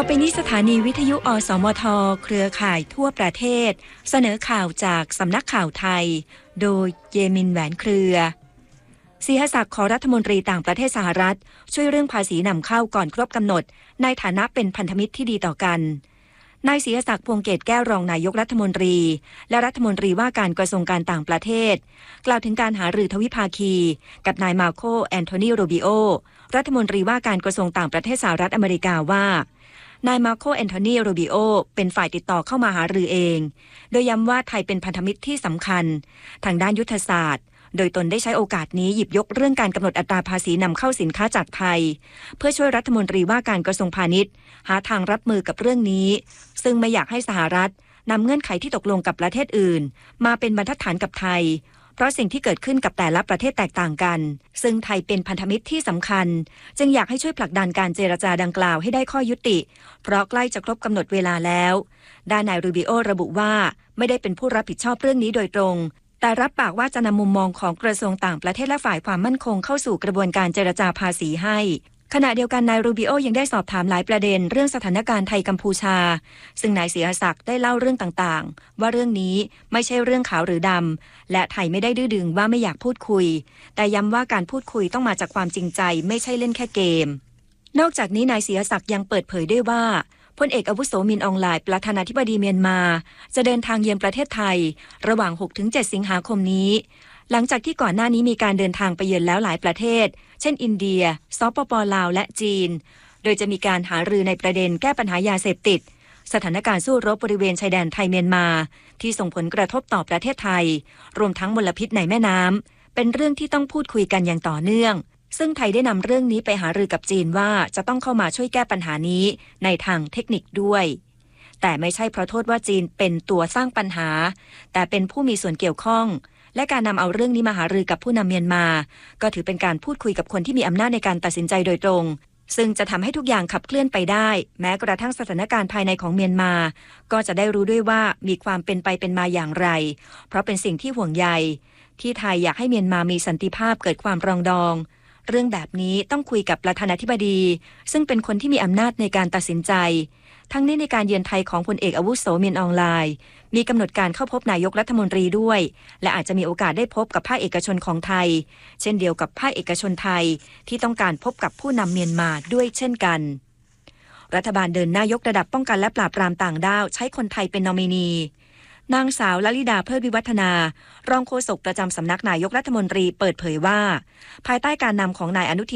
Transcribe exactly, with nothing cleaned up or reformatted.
อไปนี้สถานีวิทยุอสมทเครือข่ายทั่วประเทศเสนอข่าวจากสำนักข่าวไทยโดยเยมินแหวนเครือศิหศักดิ์ขอรัฐมนตรีต่างประเทศสหรัฐช่วยเรื่องภาษีนำเข้าก่อนครบกำหนดในฐานะเป็นพันธมิตรที่ดีต่อกันนายศิหศักดิ์พวงเกตแก้วรองนายกรัฐมนตรีและรัฐมนตรีว่าการกระทรวงการต่างประเทศกล่าวถึงการหารือทวิภาคีกับนายมาโคแอนโทนีโรบิโอรัฐมนตรีว่าการกระทรวงต่างประเทศสหรัฐอเมริกาว่านายมาโคแอนโทนีโรบิโอเป็นฝ่ายติดต่อเข้ามาหารือเองโดยย้ำว่าไทยเป็นพันธมิตรที่สำคัญทางด้านยุทธศาสตร์โดยตนได้ใช้โอกาสนี้หยิบยกเรื่องการกำหนดอัตราภาษีนำเข้าสินค้าจากไทยเพื่อช่วยรัฐมนตรีว่าการกระทรวงพาณิชย์หาทางรับมือกับเรื่องนี้ซึ่งไม่อยากให้สหรัฐนำเงื่อนไขที่ตกลงกับประเทศอื่นมาเป็นบรรทัดฐานกับไทยเพราะสิ่งที่เกิดขึ้นกับแต่ละประเทศแตกต่างกันซึ่งไทยเป็นพันธมิตรที่สำคัญจึงอยากให้ช่วยผลักดันการเจรจาดังกล่าวให้ได้ข้อยุติเพราะใกล้จะครบกำหนดเวลาแล้วด้านนายรูบิโอระบุว่าไม่ได้เป็นผู้รับผิดชอบเรื่องนี้โดยตรงแต่รับปากว่าจะนำมุมมองของกระทรวงต่างประเทศและฝ่ายความมั่นคงเข้าสู่กระบวนการเจรจาภาษีให้ขณะเดียวกันนายรูบิโอยังได้สอบถามหลายประเด็นเรื่องสถานการณ์ไทยกัมพูชาซึ่งนายศิหศักดิ์ได้เล่าเรื่องต่างๆว่าเรื่องนี้ไม่ใช่เรื่องขาวหรือดำและไทยไม่ได้ดื้อดึงว่าไม่อยากพูดคุยแต่ย้ำว่าการพูดคุยต้องมาจากความจริงใจไม่ใช่เล่นแค่เกมนอกจากนี้นายศิหศักดิ์ยังเปิดเผยด้วยว่าพลเอกอาวุโสมินอองหลายประธานาธิบดีเมียนมาจะเดินทางเยือนประเทศไทยระหว่าง หกถึงเจ็ด สิงหาคมนี้หลังจากที่ก่อนหน้านี้มีการเดินทางไปเยือนแล้วหลายประเทศเช่นอินเดียสปป.ลาวและจีนโดยจะมีการหารือในประเด็นแก้ปัญหายาเสพติดสถานการณ์สู้รบบริเวณชายแดนไทยเมียนมาที่ส่งผลกระทบต่อประเทศไทยรวมทั้งมลพิษในแม่น้ำเป็นเรื่องที่ต้องพูดคุยกันอย่างต่อเนื่องซึ่งไทยได้นำเรื่องนี้ไปหารือกับจีนว่าจะต้องเข้ามาช่วยแก้ปัญหานี้ในทางเทคนิคด้วยแต่ไม่ใช่เพราะโทษว่าจีนเป็นตัวสร้างปัญหาแต่เป็นผู้มีส่วนเกี่ยวข้องและการนำเอาเรื่องนี้มาหารือกับผู้นำเมียนมาก็ถือเป็นการพูดคุยกับคนที่มีอำนาจในการตัดสินใจโดยตรงซึ่งจะทำให้ทุกอย่างขับเคลื่อนไปได้แม้กระทั่งสถานการณ์ภายในของเมียนมาก็จะได้รู้ด้วยว่ามีความเป็นไปเป็นมาอย่างไรเพราะเป็นสิ่งที่ห่วงใยที่ไทยอยากให้เมียนมามีสันติภาพเกิดความปรองดองเรื่องแบบนี้ต้องคุยกับประธานาธิบดีซึ่งเป็นคนที่มีอำนาจในการตัดสินใจทั้งนี้ในการเยือนไทยของพลเอกอาวุโสมินอองหลายมีกำหนดการเข้าพบนายกรัฐมนตรีด้วยและอาจจะมีโอกาสได้พบกับภาคเอกชนของไทยเช่นเดียวกับภาคเอกชนไทยที่ต้องการพบกับผู้นำเมียนมาด้วยเช่นกันรัฐบาลเดินหน้ายกระดับป้องกันและปราบปรามต่างด้าวใช้คนไทยเป็นนอมินีนางสาวลลิดาเพิดวิวัฒนารองโฆษกประจำสำนักนายกรัฐมนตรีเปิดเผยว่าภายใต้การนำของนายอนุทิน